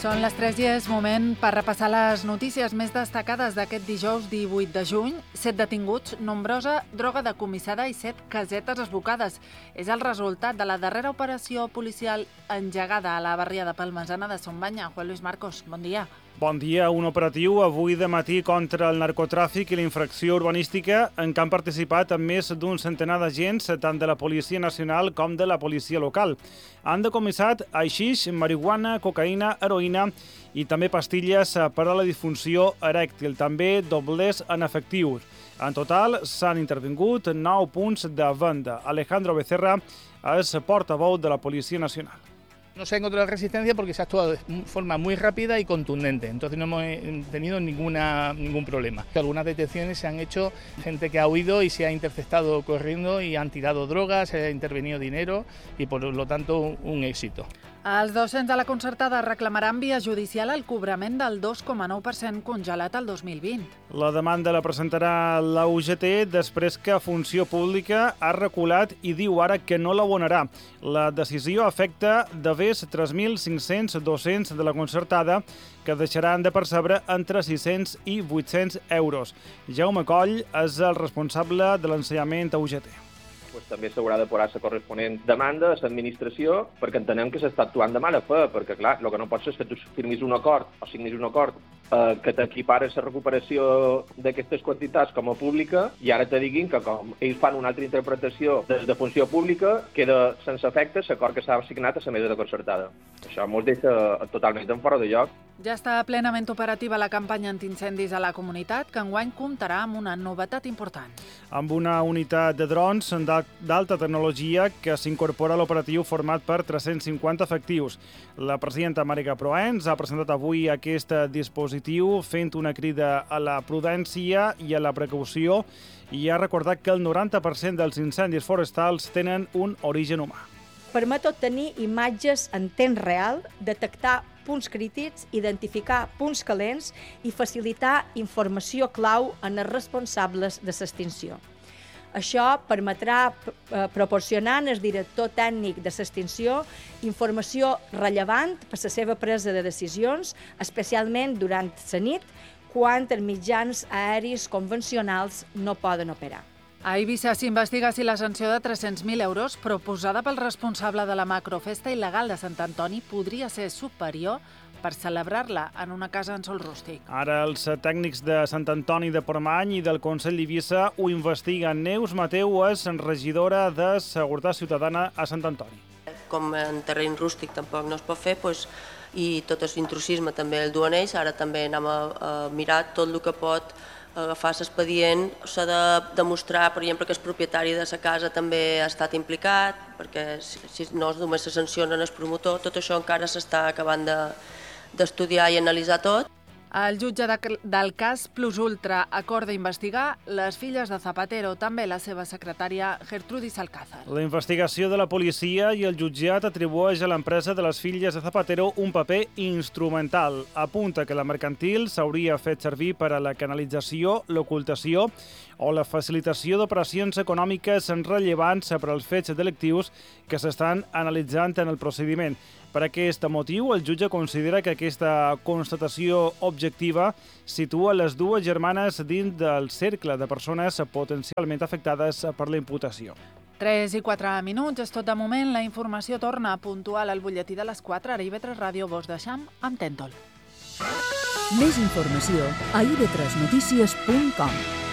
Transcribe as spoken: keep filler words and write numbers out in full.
Són les tres i és moment per repassar les notícies més destacades d'aquest dijous divuit de juny. Set detinguts, nombrosa droga decomissada i set casetes esbocades. És el resultat de la darrera operació policial engegada a la barriada palmesana de Son Banya. Juan Luis Marcos, bon dia. Bon dia. Un operatiu avui de matí contra el narcotràfic i la infracció urbanística en què han participat amb més d'un centenar d'agents, tant de la Policia Nacional com de la policia local. Han decomissat haixix, marihuana, cocaïna, heroïna i també pastilles per a la disfunció erèctil, també doblers en efectius. En total s'han intervingut nou punts de venda. Alejandro Becerra és portaveu de la Policia Nacional. No se ha encontrado resistencia porque se ha actuado de forma muy rápida y contundente, entonces no hemos tenido ninguna, ningún problema. Algunas detenciones se han hecho gente que ha huido y se ha interceptado corriendo y han tirado drogas, se ha intervenido dinero y por lo tanto un, un éxito. Els docents de la concertada reclamaran via judicial el cobrament del dos coma nou per cent congelat al dos mil vint. La demanda la presentarà la U G T després que Funció Pública ha reculat i diu ara que no l'abonarà. La decisió afecta de més tres mil cinc-cents docents de la concertada que deixaran de percebre entre sis-cents i vuit-cents euros. Jaume Coll és el responsable de l'ensenyament a U G T. Pues també s'haurà de posar la corresponent demanda a l'administració perquè entenem que s'està actuant de mala fe, perquè clar, el que no pot ser és que tu firmis un acord o signis un acord eh, que t'equipara la recuperació d'aquestes quantitats com a pública i ara te diguin que com ells fan una altra interpretació des de funció pública queda sense efecte l'acord que s'ha signat a la mesa de concertada. Això ens deixa totalment en fora de lloc. Ja està plenament operativa la campanya antiincendis a la comunitat, que enguany comptarà amb una novetat important. Amb una unitat de drons d'alta tecnologia que s'incorpora a l'operatiu format per tres-cents cinquanta efectius. La presidenta Màriga Proens ha presentat avui aquest dispositiu fent una crida a la prudència i a la precaució i ha recordat que el noranta per cent dels incendis forestals tenen un origen humà. Permet obtenir imatges en temps real, detectar punts crítics, identificar punts calents i facilitar informació clau en els responsables de l'extinció. Això permetrà proporcionar al director tècnic de l'extinció informació rellevant per a la seva presa de decisions, especialment durant la nit, quan els mitjans aeris convencionals no poden operar. A Eivissa s'investiga si la sanció de tres-cents mil euros proposada pel responsable de la macrofesta il·legal de Sant Antoni podria ser superior per celebrar-la en una casa en sòl rústic. Ara els tècnics de Sant Antoni de Portmany i del Consell d'Eivissa ho investiguen. Neus Mateu és regidora de Seguretat Ciutadana a Sant Antoni. Com en terreny rústic tampoc no es pot fer, doncs, i tot l'intrusisme també el duen ells, ara també anem a, a mirar tot el que pot agafar l'expedient, s'ha de demostrar, per exemple, que el propietari de la casa també ha estat implicat, perquè si no només se sanciona el promotor, tot això encara s'està acabant d'estudiar i analitzar tot. El jutge del cas Plus Ultra acorda investigar les filles de Zapatero, també la seva secretària Gertrudis Alcázar. La investigació de la policia i el jutjat atribueix a l'empresa de les filles de Zapatero un paper instrumental. Apunta que la mercantil s'hauria fet servir per a la canalització, l'ocultació o la facilitació d'operacions econòmiques rellevants per als fets delictius que s'estan analitzant en el procediment. Per aquest motiu, el jutge considera que aquesta constatació objectiva situa les dues germanes dins del cercle de persones potencialment afectades per la imputació. tres i quatre minuts, és tot de moment. La informació torna puntual al butlletí de les quatre. Ara I V tres Ràdio vos deixam amb Tèntol. Més informació a i ve tres notícies punt com.